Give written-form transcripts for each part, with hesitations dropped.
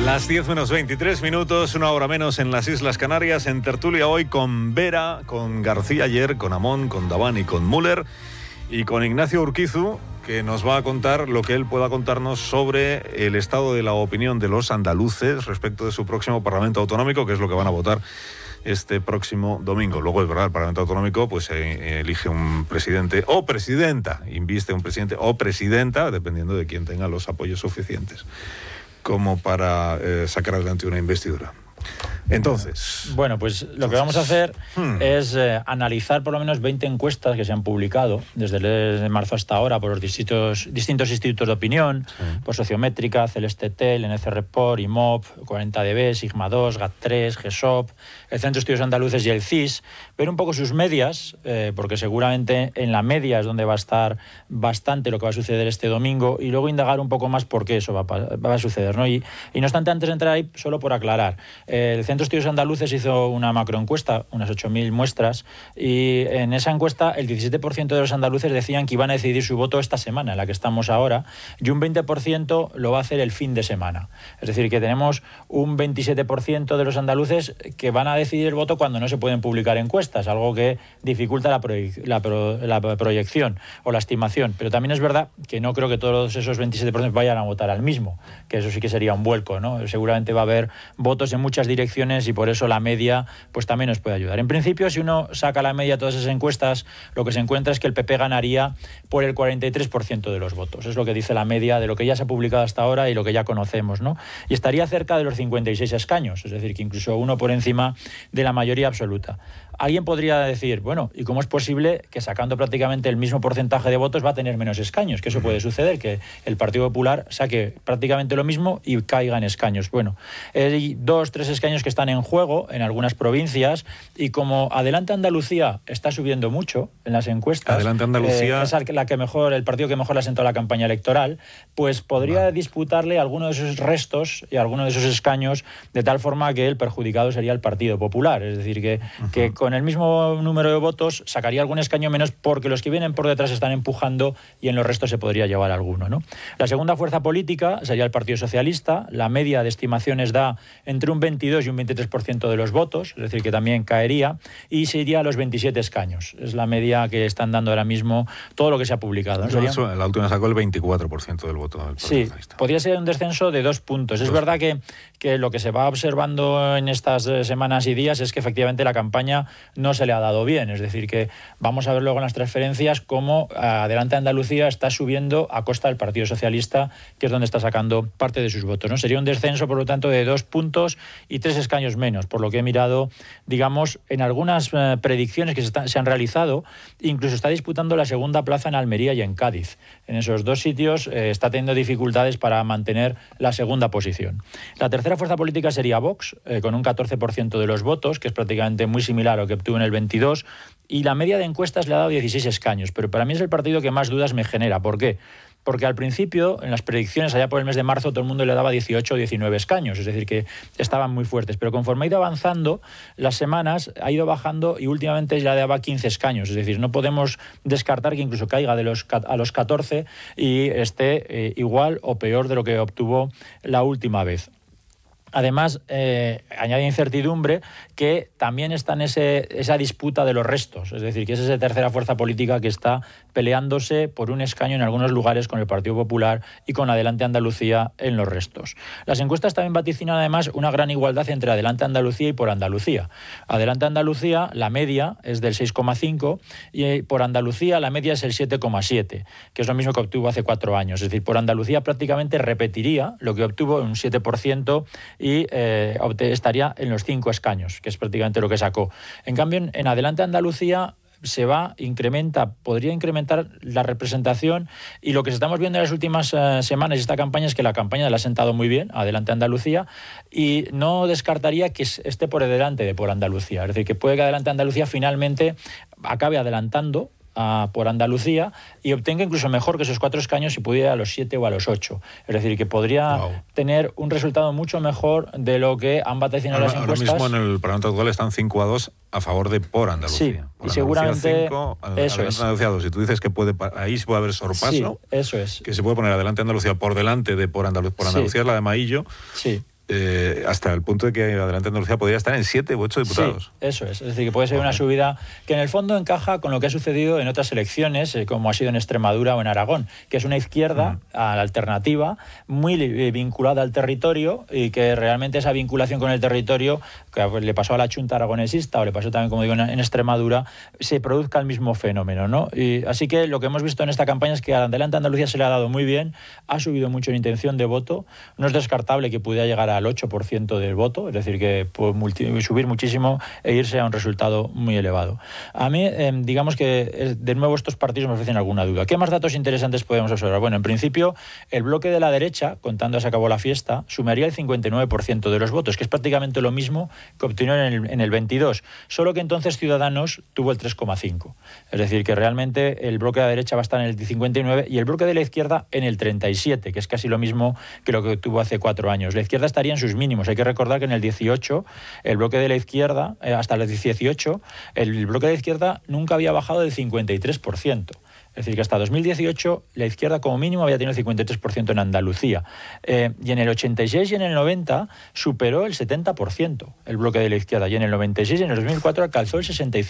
Las 10 menos 23 minutos, una hora menos en las Islas Canarias, en tertulia hoy con Vera, con García ayer, con Amón, con Daván y con Müller, y con Ignacio Urquizu, que nos va a contar lo que él pueda contarnos sobre el estado de la opinión de los andaluces respecto de su próximo Parlamento Autonómico, que es lo que van a votar este próximo domingo. Luego, es verdad, el Parlamento Autonómico pues elige un presidente o presidenta, inviste un presidente o presidenta, dependiendo de quién tenga los apoyos suficientes como para sacar adelante una investidura. Entonces... Bueno, pues lo que vamos a hacer es analizar por lo menos 20 encuestas que se han publicado desde el mes de marzo hasta ahora por los distintos institutos de opinión, por Sociométrica, Celeste Tel, NC Report, IMOP, 40DB, Sigma 2, GAT3, GESOP, el Centro de Estudios Andaluces y el CIS, ver un poco sus medias, porque seguramente en la media es donde va a estar bastante lo que va a suceder este domingo, y luego indagar un poco más por qué eso va a suceder, ¿no? Y no obstante, antes de entrar ahí, solo por aclarar, el Centro de Estudios Andaluces hizo una macroencuesta, unas 8.000 muestras, y en esa encuesta el 17% de los andaluces decían que iban a decidir su voto esta semana, en la que estamos ahora, y un 20% lo va a hacer el fin de semana. Es decir, que tenemos un 27% de los andaluces que van a decidir el voto cuando no se pueden publicar encuestas, algo que dificulta la proyección o la estimación. Pero también es verdad que no creo que todos esos 27% vayan a votar al mismo, que eso sí que sería un vuelco, ¿no? Seguramente va a haber votos en muchas direcciones y por eso la media pues también nos puede ayudar. En principio, si uno saca la media de todas esas encuestas, lo que se encuentra es que el PP ganaría por el 43% de los votos. Es lo que dice la media de lo que ya se ha publicado hasta ahora y lo que ya conocemos, ¿no? Y estaría cerca de los 56 escaños, es decir, que incluso uno por encima de la mayoría absoluta. Alguien podría decir, bueno, ¿y cómo es posible que sacando prácticamente el mismo porcentaje de votos va a tener menos escaños? Que eso puede suceder, que el Partido Popular saque prácticamente lo mismo y caiga en escaños. Bueno, hay 2-3 escaños que están en juego en algunas provincias, y como Adelante Andalucía está subiendo mucho en las encuestas, Adelante Andalucía es la que mejor, el partido que mejor le ha sentado la campaña electoral, pues podría disputarle alguno de esos restos y alguno de esos escaños, de tal forma que el perjudicado sería el Partido Popular. Es decir, que con el mismo número de votos sacaría algún escaño menos, porque los que vienen por detrás están empujando y en los restos se podría llevar alguno, ¿no? La segunda fuerza política sería el Partido Socialista. La media de estimaciones da entre un 22 y un 23% de los votos, es decir, que también caería, y se iría a los 27 escaños. Es la media que están dando ahora mismo todo lo que se ha publicado, ¿no? La última sacó el 24% del voto del Partido Socialista. Podría ser un descenso de 2 puntos. Es verdad que lo que se va observando en estas semanas y días es que efectivamente la campaña no se le ha dado bien. Es decir, que vamos a ver luego en las transferencias cómo Adelante Andalucía está subiendo a costa del Partido Socialista, que es donde está sacando parte de sus votos, ¿no? Sería un descenso, por lo tanto, de 2 puntos y 3 escaños menos, por lo que he mirado, digamos, en algunas predicciones que se han realizado. Incluso está disputando la segunda plaza en Almería y en Cádiz. En esos dos sitios está teniendo dificultades para mantener la segunda posición. La tercera fuerza política sería Vox, con un 14% de los votos, que es prácticamente muy similar a lo que obtuvo en el 22, y la media de encuestas le ha dado 16 escaños, pero para mí es el partido que más dudas me genera. ¿Por qué? Porque al principio, en las predicciones, allá por el mes de marzo, todo el mundo le daba 18 o 19 escaños, es decir, que estaban muy fuertes. Pero conforme ha ido avanzando las semanas, ha ido bajando y últimamente ya le daba 15 escaños. Es decir, no podemos descartar que incluso caiga a los 14 y esté igual o peor de lo que obtuvo la última vez. Además, añade incertidumbre que también está en esa disputa de los restos, es decir, que es esa tercera fuerza política que está peleándose por un escaño en algunos lugares con el Partido Popular y con Adelante Andalucía en los restos. Las encuestas también vaticinan además una gran igualdad entre Adelante Andalucía y Por Andalucía. Adelante Andalucía, la media es del 6,5 y Por Andalucía la media es el 7,7, que es lo mismo que obtuvo hace 4 años. Es decir, Por Andalucía prácticamente repetiría lo que obtuvo, un 7%, y estaría en los 5 escaños, que es prácticamente lo que sacó. En cambio, en Adelante Andalucía podría incrementar la representación, y lo que estamos viendo en las últimas semanas de esta campaña es que la campaña le ha sentado muy bien a Adelante Andalucía, y no descartaría que esté por delante de Por Andalucía. Es decir, que puede que Adelante Andalucía finalmente acabe adelantando Por Andalucía y obtenga incluso mejor que esos 4 escaños si pudiera a los 7 o a los 8. Es decir, que podría tener un resultado mucho mejor de lo que han vaticinado las encuestas. Ahora mismo en el Parlamento actual están 5-2 a favor de Por Andalucía. Sí, por y seguramente 5, eso es. Andalucía, si tú dices que ahí puede haber sorpaso, sí, eso es. Que se puede poner Adelante Andalucía por delante de Por Andalucía, es la de Maillo. Sí. hasta el punto de que Adelante Andalucía podría estar en 7 u 8 diputados. Sí, eso es decir, que puede ser una subida que en el fondo encaja con lo que ha sucedido en otras elecciones, como ha sido en Extremadura o en Aragón, que es una izquierda alternativa muy vinculada al territorio, y que realmente esa vinculación con el territorio, que le pasó a la Chunta aragonesista o le pasó también, como digo, en Extremadura, se produzca el mismo fenómeno, ¿no? Y así que lo que hemos visto en esta campaña es que a Adelante Andalucía se le ha dado muy bien, ha subido mucho en intención de voto, no es descartable que pudiera llegar al 8% del voto, es decir, que puede subir muchísimo e irse a un resultado muy elevado. A mí, digamos que de nuevo estos partidos me ofrecen alguna duda. ¿Qué más datos interesantes podemos observar? Bueno, en principio, el bloque de la derecha, contando se acabó la fiesta, sumaría el 59% de los votos, que es prácticamente lo mismo que obtuvo en el 22, solo que entonces Ciudadanos tuvo el 3,5. Es decir, que realmente el bloque de la derecha va a estar en el 59 y el bloque de la izquierda en el 37, que es casi lo mismo que lo que tuvo hace 4 años. La izquierda estaría en sus mínimos. Hay que recordar que en el 18, el bloque de la izquierda, hasta el 18, el bloque de la izquierda nunca había bajado del 53%. Es decir, que hasta 2018 la izquierda como mínimo había tenido el 53% en Andalucía. Y en el 86 y en el 90 superó el 70% el bloque de la izquierda. Y en el 96 y en el 2004 alcanzó el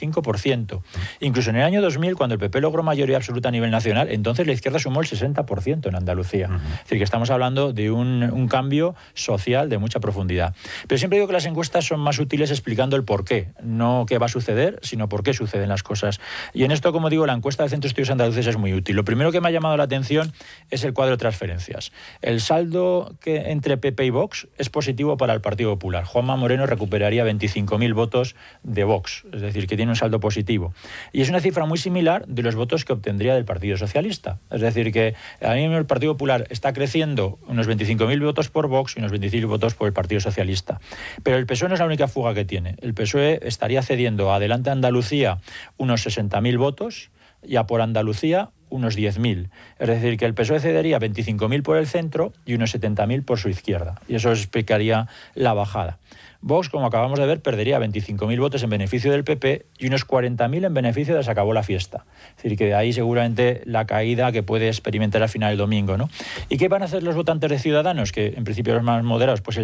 65%. Incluso en el año 2000, cuando el PP logró mayoría absoluta a nivel nacional, entonces la izquierda sumó el 60% en Andalucía. Es decir, que estamos hablando de un cambio social de mucha profundidad. Pero siempre digo que las encuestas son más útiles explicando el por qué. No qué va a suceder, sino por qué suceden las cosas. Y en esto, como digo, la encuesta del Centro de Estudios Andaluces es muy útil. Lo primero que me ha llamado la atención es el cuadro de transferencias. El saldo que entre PP y Vox es positivo para el Partido Popular. Juanma Moreno recuperaría 25.000 votos de Vox, es decir, que tiene un saldo positivo. Y es una cifra muy similar de los votos que obtendría del Partido Socialista. Es decir, que a mí el Partido Popular está creciendo unos 25.000 votos por Vox y unos 25.000 votos por el Partido Socialista. Pero el PSOE no es la única fuga que tiene. El PSOE estaría cediendo a Adelante Andalucía unos 60.000 votos, y a Por Andalucía unos 10.000. Es decir, que el PSOE cedería 25.000 por el centro y unos 70.000 por su izquierda. Y eso explicaría la bajada. Vox, como acabamos de ver, perdería 25.000 votos en beneficio del PP y unos 40.000 en beneficio de Se acabó la fiesta. Es decir, que de ahí seguramente la caída que puede experimentar al final el domingo, ¿no? ¿Y qué van a hacer los votantes de Ciudadanos? Que en principio los más moderados, pues el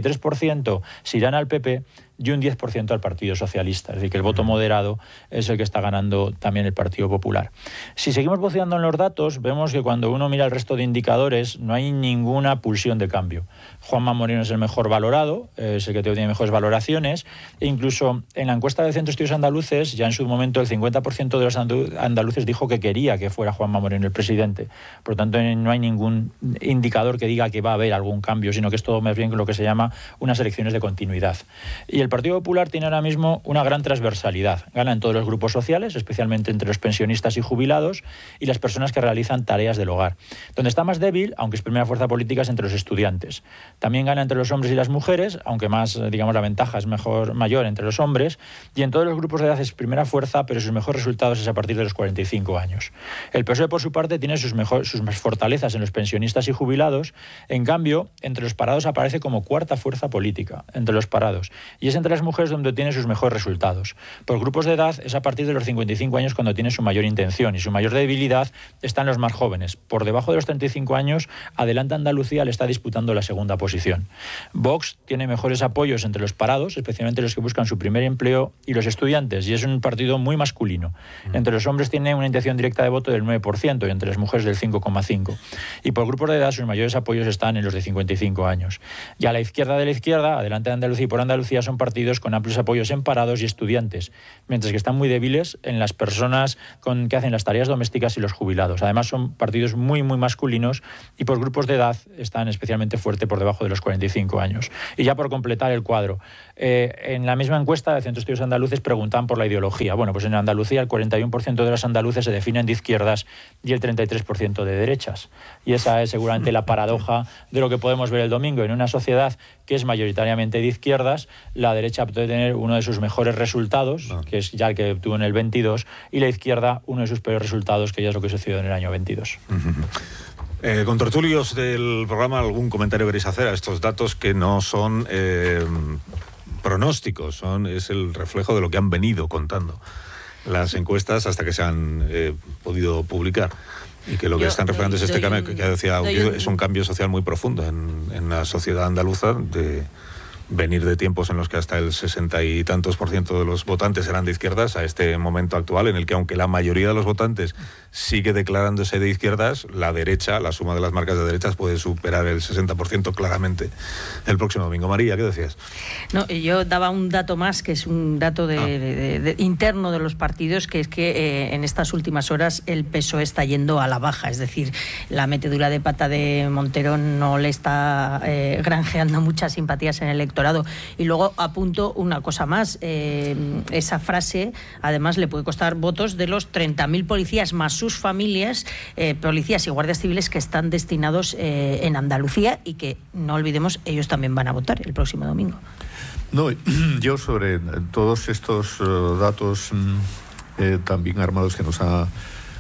53% se irán al PP y un 10% al Partido Socialista. Es decir, que el voto moderado es el que está ganando también el Partido Popular. Si seguimos buceando en los datos, vemos que cuando uno mira el resto de indicadores no hay ninguna pulsión de cambio. Juanma Moreno es el mejor valorado, es el que tiene mejores valoraciones, e incluso en la encuesta del Centro de Estudios Andaluces, ya en su momento el 50% de los andaluces dijo que quería que fuera Juanma Moreno el presidente. Por lo tanto, no hay ningún indicador que diga que va a haber algún cambio, sino que es todo más bien lo que se llama unas elecciones de continuidad. Y el Partido Popular tiene ahora mismo una gran transversalidad. Gana en todos los grupos sociales, especialmente entre los pensionistas y jubilados y las personas que realizan tareas del hogar. Donde está más débil, aunque es primera fuerza política, es entre los estudiantes. También gana entre los hombres y las mujeres, aunque más, digamos, la ventaja es mayor entre los hombres, y en todos los grupos de edad es primera fuerza, pero sus mejores resultados es a partir de los 45 años. El PSOE, por su parte, tiene sus fortalezas en los pensionistas y jubilados. En cambio, entre los parados aparece como cuarta fuerza política, entre los parados. Y es entre las mujeres donde tiene sus mejores resultados. Por grupos de edad es a partir de los 55 años cuando tiene su mayor intención, y su mayor debilidad está en los más jóvenes. Por debajo de los 35 años, Adelante Andalucía le está disputando la segunda posición. Vox tiene mejores apoyos entre los parados, especialmente los que buscan su primer empleo, y los estudiantes, y es un partido muy masculino. Entre los hombres tiene una intención directa de voto del 9% y entre las mujeres del 5,5%. Y por grupos de edad sus mayores apoyos están en los de 55 años. Y a la izquierda de la izquierda, Adelante Andalucía y Por Andalucía son partidos con amplios apoyos en parados y estudiantes, mientras que están muy débiles en las personas que hacen las tareas domésticas y los jubilados. Además son partidos muy, muy masculinos y por grupos de edad están especialmente fuerte por debajo de los 45 años. Y ya por completar el cuadro, en la misma encuesta de Centro de Estudios Andaluces preguntan por la ideología. Bueno, pues en Andalucía el 41% de los andaluces se definen de izquierdas y el 33% de derechas. Y esa es seguramente la paradoja de lo que podemos ver el domingo. En una sociedad que es mayoritariamente de izquierdas, la derecha puede tener uno de sus mejores resultados, que es ya el que obtuvo en el 22, y la izquierda uno de sus peores resultados, que ya es lo que sucedió en el año 22. Con tertulios del programa, ¿algún comentario queréis hacer a estos datos que no son pronósticos? Es el reflejo de lo que han venido contando las encuestas hasta que se han podido publicar. Y que lo que están reflejando es este cambio que decía Urquizu, es un cambio social muy profundo en la sociedad andaluza, de venir de tiempos en los que hasta el 60 y tantos % de los votantes eran de izquierdas a este momento actual en el que, aunque la mayoría de los votantes sigue declarándose de izquierdas, la derecha, la suma de las marcas de derechas puede superar el 60% claramente el próximo domingo. María, ¿qué decías? No, yo daba un dato más, que es un dato interno de los partidos, que es que en estas últimas horas el PSOE está yendo a la baja, es decir, la metedura de pata de Montero no le está granjeando muchas simpatías en el electorado. Y luego apunto una cosa más, esa frase además le puede costar votos de los 30.000 policías más sus familias, policías y guardias civiles que están destinados en Andalucía, y que no olvidemos, ellos también van a votar el próximo domingo. No, yo sobre todos estos datos tan bien armados que nos ha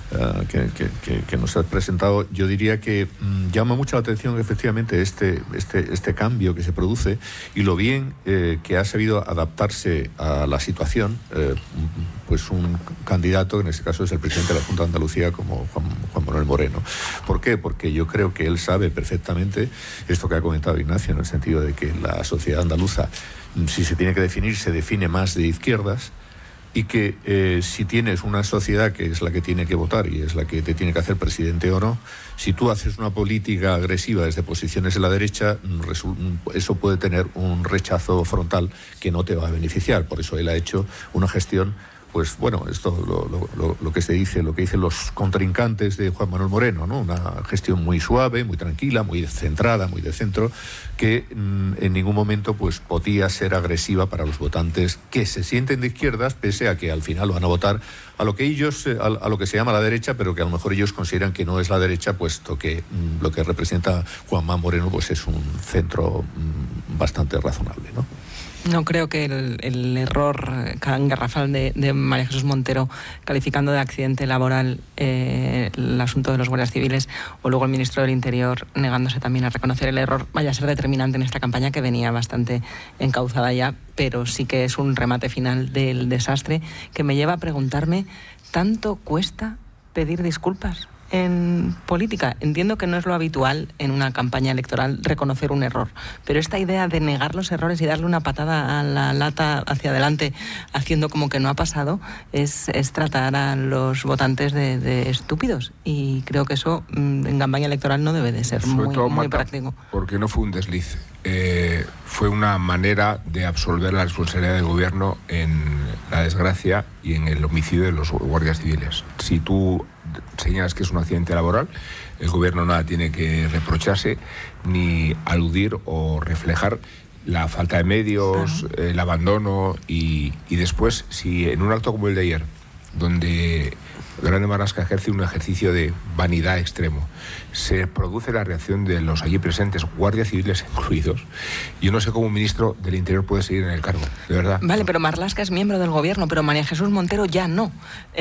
que nos has presentado, yo diría que llama mucho la atención efectivamente este cambio que se produce, y lo bien que ha sabido adaptarse a la situación pues un candidato, en este caso es el presidente de la Junta de Andalucía, como Juan Manuel Moreno. ¿Por qué? Porque yo creo que él sabe perfectamente esto que ha comentado Ignacio, en el sentido de que la sociedad andaluza, si se tiene que definir, se define más de izquierdas, y que si tienes una sociedad que es la que tiene que votar y es la que te tiene que hacer presidente o no, si tú haces una política agresiva desde posiciones de la derecha, eso puede tener un rechazo frontal que no te va a beneficiar. Por eso él ha hecho una gestión, pues bueno, esto lo que se dice, lo que dicen los contrincantes de Juan Manuel Moreno, ¿no? Una gestión muy suave, muy tranquila, muy centrada, muy de centro, que en ningún momento pues podía ser agresiva para los votantes que se sienten de izquierdas, pese a que al final van a votar a lo que ellos, a lo que se llama la derecha, pero que a lo mejor ellos consideran que no es la derecha, puesto que lo que representa Juan Manuel Moreno pues es un centro bastante razonable, ¿no? No creo que el error garrafal de María Jesús Montero, calificando de accidente laboral el asunto de los guardias civiles, o luego el ministro del Interior negándose también a reconocer el error, vaya a ser determinante en esta campaña, que venía bastante encauzada ya, pero sí que es un remate final del desastre que me lleva a preguntarme, ¿tanto cuesta pedir disculpas en política? Entiendo que no es lo habitual en una campaña electoral reconocer un error, pero esta idea de negar los errores y darle una patada a la lata hacia adelante haciendo como que no ha pasado es tratar a los votantes de estúpidos, y creo que eso en campaña electoral no debe de ser muy práctico. Porque no fue un desliz, fue una manera de absolver la responsabilidad del gobierno en la desgracia y en el homicidio de los guardias civiles. Si tú señalas que es un accidente laboral, el gobierno nada tiene que reprocharse ni aludir o reflejar la falta de medios, el abandono, y después, si en un acto como el de ayer, donde Grande Marlaska ejerce un ejercicio de vanidad extremo, se produce la reacción de los allí presentes, guardias civiles incluidos, yo no sé cómo un ministro del Interior puede seguir en el cargo, de verdad. Vale, pero Marlaska es miembro del gobierno, pero María Jesús Montero ya no.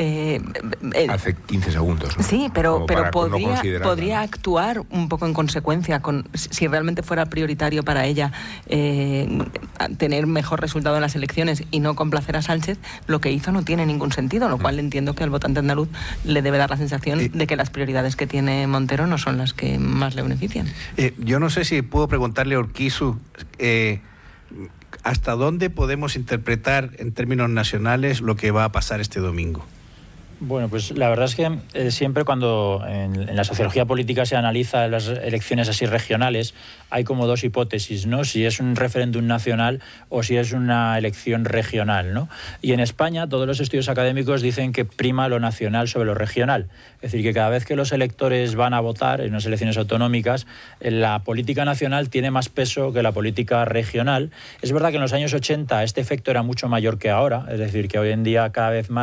Hace 15 segundos, ¿no? Sí, pero podría actuar un poco en consecuencia, si realmente fuera prioritario para ella tener mejor resultado en las elecciones y no complacer a Sánchez. Lo que hizo no tiene ningún sentido, lo cual entiendo que al votante andaluz le debe dar la sensación de que las prioridades que tiene Montero no son las que más le benefician. Yo no sé si puedo preguntarle a Urquizu hasta dónde podemos interpretar en términos nacionales lo que va a pasar este domingo. Bueno, pues la verdad es que siempre cuando en la sociología política se analiza las elecciones así regionales, hay como dos hipótesis, ¿no? Si es un referéndum nacional o si es una elección regional, ¿no? Y en España todos los estudios académicos dicen que prima lo nacional sobre lo regional. Es decir, que cada vez que los electores van a votar en unas elecciones autonómicas, la política nacional tiene más peso que la política regional. Es verdad que en los años 80 este efecto era mucho mayor que ahora, es decir, que hoy en día cada vez más